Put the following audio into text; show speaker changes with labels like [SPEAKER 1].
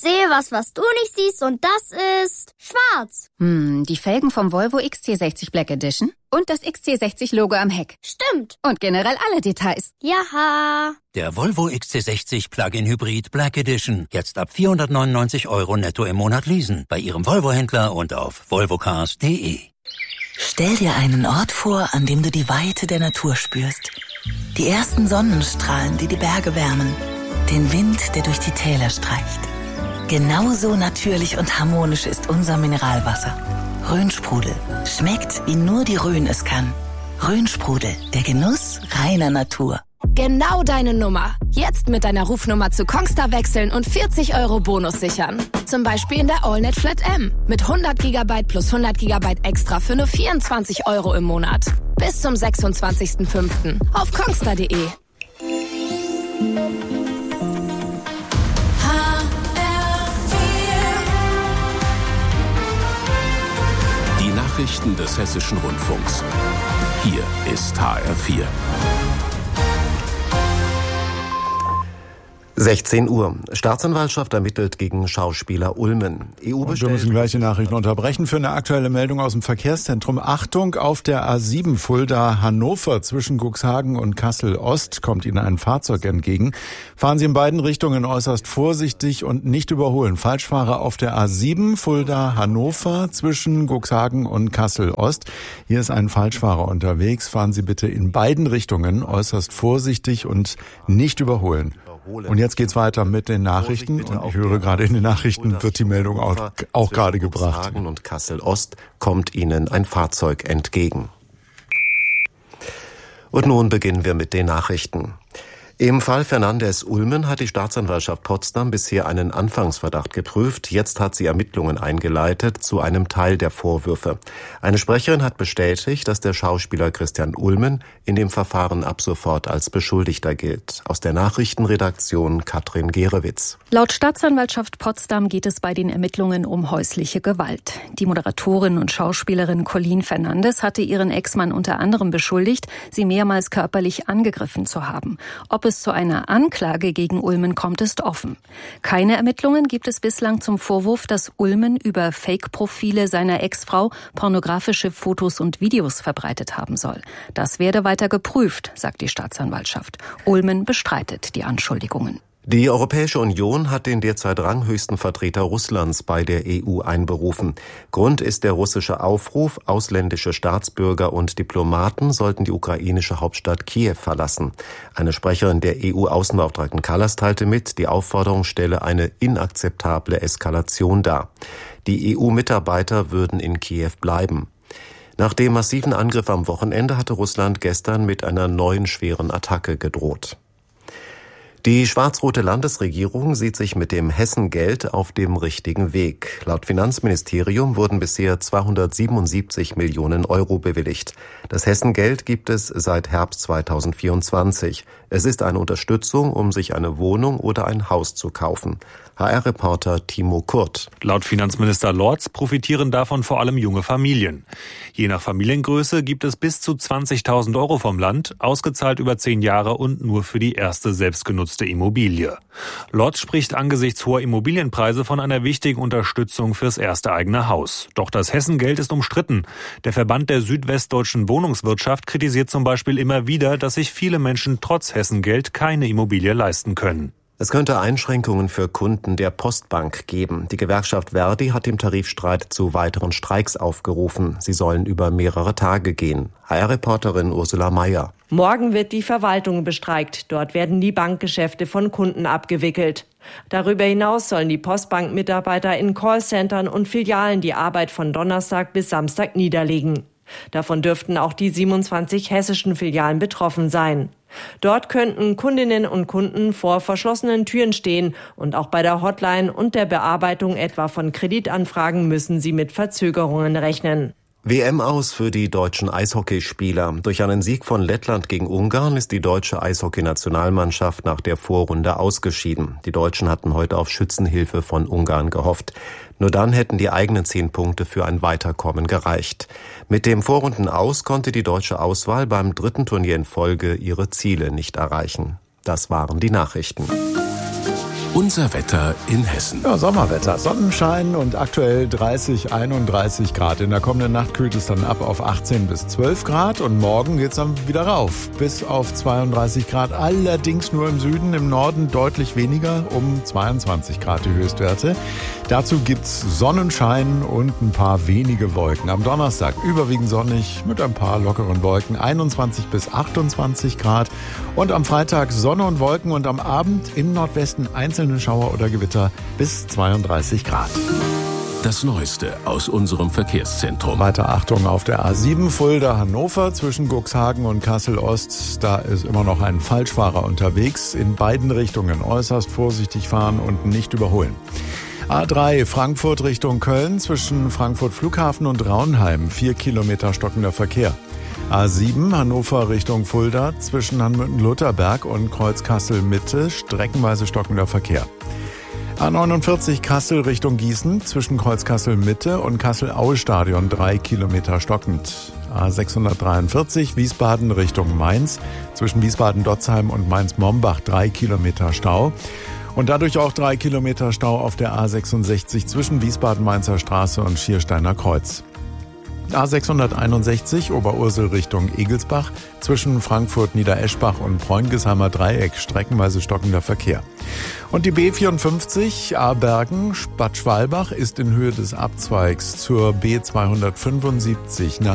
[SPEAKER 1] sehe was du nicht siehst und das ist schwarz.
[SPEAKER 2] Die Felgen vom Volvo XC60 Black Edition und das XC60-Logo am Heck.
[SPEAKER 1] Stimmt.
[SPEAKER 2] Und generell alle Details.
[SPEAKER 1] Jaha.
[SPEAKER 3] Der Volvo XC60 Plug-in Hybrid Black Edition. Jetzt ab 499 € netto im Monat leasen. Bei Ihrem Volvo-Händler und auf volvocars.de.
[SPEAKER 4] Stell dir einen Ort vor, an dem du die Weite der Natur spürst. Die ersten Sonnenstrahlen, die die Berge wärmen. Den Wind, der durch die Täler streicht. Genauso natürlich und harmonisch ist unser Mineralwasser. Rhönsprudel. Schmeckt, wie nur die Rhön es kann. Rhönsprudel, der Genuss reiner Natur.
[SPEAKER 5] Genau deine Nummer. Jetzt mit deiner Rufnummer zu Kongstar wechseln und 40 € Bonus sichern. Zum Beispiel in der AllNet Flat M. Mit 100 GB plus 100 GB extra für nur 24 € im Monat. Bis zum 26.05. auf kongstar.de.
[SPEAKER 6] Die Nachrichten des Hessischen Rundfunks. Hier ist HR4.
[SPEAKER 7] 16 Uhr. Staatsanwaltschaft ermittelt gegen Schauspieler Ulmen.
[SPEAKER 8] Wir müssen gleich die Nachrichten unterbrechen für eine aktuelle Meldung aus dem Verkehrszentrum. Achtung, auf der A7 Fulda-Hannover zwischen Cuxhagen und Kassel-Ost kommt Ihnen ein Fahrzeug entgegen. Fahren Sie in beiden Richtungen äußerst vorsichtig und nicht überholen. Falschfahrer auf der A7 Fulda-Hannover zwischen Cuxhagen und Kassel-Ost. Hier ist ein Falschfahrer unterwegs. Fahren Sie bitte in beiden Richtungen äußerst vorsichtig und nicht überholen. Und jetzt geht's weiter mit den Nachrichten. Und ich höre gerade in den Nachrichten wird die Meldung auch gerade gebracht.
[SPEAKER 7] Cuxhagen und Kassel-Ost kommt Ihnen ein Fahrzeug entgegen. Und nun beginnen wir mit den Nachrichten. Im Fall Fernandes-Ulmen hat die Staatsanwaltschaft Potsdam bisher einen Anfangsverdacht geprüft. Jetzt hat sie Ermittlungen eingeleitet zu einem Teil der Vorwürfe. Eine Sprecherin hat bestätigt, dass der Schauspieler Christian Ulmen in dem Verfahren ab sofort als Beschuldigter gilt. Aus der Nachrichtenredaktion Katrin Gerewitz.
[SPEAKER 9] Laut Staatsanwaltschaft Potsdam geht es bei den Ermittlungen um häusliche Gewalt. Die Moderatorin und Schauspielerin Colleen Fernandes hatte ihren Ex-Mann unter anderem beschuldigt, sie mehrmals körperlich angegriffen zu haben. Ob es zu einer Anklage gegen Ulmen kommt, ist offen. Keine Ermittlungen gibt es bislang zum Vorwurf, dass Ulmen über Fake-Profile seiner Ex-Frau pornografische Fotos und Videos verbreitet haben soll. Das werde weiter geprüft, sagt die Staatsanwaltschaft. Ulmen bestreitet die Anschuldigungen.
[SPEAKER 7] Die Europäische Union hat den derzeit ranghöchsten Vertreter Russlands bei der EU einberufen. Grund ist der russische Aufruf, ausländische Staatsbürger und Diplomaten sollten die ukrainische Hauptstadt Kiew verlassen. Eine Sprecherin der EU-Außenbeauftragten Kallas teilte mit, die Aufforderung stelle eine inakzeptable Eskalation dar. Die EU-Mitarbeiter würden in Kiew bleiben. Nach dem massiven Angriff am Wochenende hatte Russland gestern mit einer neuen schweren Attacke gedroht. Die schwarz-rote Landesregierung sieht sich mit dem Hessengeld auf dem richtigen Weg. Laut Finanzministerium wurden bisher 277 Millionen € bewilligt. Das Hessengeld gibt es seit Herbst 2024. Es ist eine Unterstützung, um sich eine Wohnung oder ein Haus zu kaufen. HR-Reporter Timo Kurt.
[SPEAKER 10] Laut Finanzminister Lorz profitieren davon vor allem junge Familien. Je nach Familiengröße gibt es bis zu 20.000 € vom Land, ausgezahlt über 10 Jahre und nur für die erste selbstgenutzte Immobilie. Lorz spricht angesichts hoher Immobilienpreise von einer wichtigen Unterstützung fürs erste eigene Haus. Doch das Hessengeld ist umstritten. Der Verband der südwestdeutschen Wohnungswirtschaft kritisiert zum Beispiel immer wieder, dass sich viele Menschen trotz Hessengeld keine Immobilie leisten können.
[SPEAKER 7] Es könnte Einschränkungen für Kunden der Postbank geben. Die Gewerkschaft Verdi hat im Tarifstreit zu weiteren Streiks aufgerufen. Sie sollen über mehrere Tage gehen. HR-Reporterin Ursula Mayer.
[SPEAKER 11] Morgen wird die Verwaltung bestreikt. Dort werden die Bankgeschäfte von Kunden abgewickelt. Darüber hinaus sollen die Postbank-Mitarbeiter in Callcentern und Filialen die Arbeit von Donnerstag bis Samstag niederlegen. Davon dürften auch die 27 hessischen Filialen betroffen sein. Dort könnten Kundinnen und Kunden vor verschlossenen Türen stehen und auch bei der Hotline und der Bearbeitung etwa von Kreditanfragen müssen sie mit Verzögerungen rechnen.
[SPEAKER 7] WM aus für die deutschen Eishockeyspieler. Durch einen Sieg von Lettland gegen Ungarn ist die deutsche Eishockeynationalmannschaft nach der Vorrunde ausgeschieden. Die Deutschen hatten heute auf Schützenhilfe von Ungarn gehofft. Nur dann hätten die eigenen 10 Punkte für ein Weiterkommen gereicht. Mit dem Vorrundenaus konnte die deutsche Auswahl beim 3. Turnier in Folge ihre Ziele nicht erreichen. Das waren die Nachrichten.
[SPEAKER 6] Unser Wetter in Hessen.
[SPEAKER 8] Ja, Sommerwetter, Sonnenschein und aktuell 30, 31 Grad. In der kommenden Nacht kühlt es dann ab auf 18 bis 12 Grad und morgen geht es dann wieder rauf bis auf 32 Grad. Allerdings nur im Süden, im Norden deutlich weniger, um 22 Grad die Höchstwerte. Dazu gibt's Sonnenschein und ein paar wenige Wolken. Am Donnerstag überwiegend sonnig mit ein paar lockeren Wolken, 21 bis 28 Grad. Und am Freitag Sonne und Wolken und am Abend im Nordwesten einzelne Schauer oder Gewitter bis 32 Grad.
[SPEAKER 6] Das Neueste aus unserem Verkehrszentrum.
[SPEAKER 8] Weiter Achtung auf der A7 Fulda-Hannover zwischen Cuxhagen und Kassel-Ost. Da ist immer noch ein Falschfahrer unterwegs. In beiden Richtungen äußerst vorsichtig fahren und nicht überholen. A3 Frankfurt Richtung Köln zwischen Frankfurt Flughafen und Raunheim. 4 Kilometer stockender Verkehr. A7 Hannover Richtung Fulda zwischen Hanmüttel-Lutherberg und Kreuz Kassel-Mitte streckenweise stockender Verkehr. A49 Kassel Richtung Gießen zwischen Kreuz Kassel-Mitte und Kassel-Aue-Stadion 3 Kilometer stockend. A643 Wiesbaden Richtung Mainz zwischen Wiesbaden-Dotzheim und Mainz-Mombach 3 Kilometer Stau. Und dadurch auch 3 Kilometer Stau auf der A66 zwischen Wiesbaden-Mainzer Straße und Schiersteiner Kreuz. A661 Oberursel Richtung Egelsbach zwischen Frankfurt-Niedereschbach und Preungesheimer Dreieck streckenweise stockender Verkehr. Und die B54 Abergen Bad Schwalbach ist in Höhe des Abzweigs zur B275 nach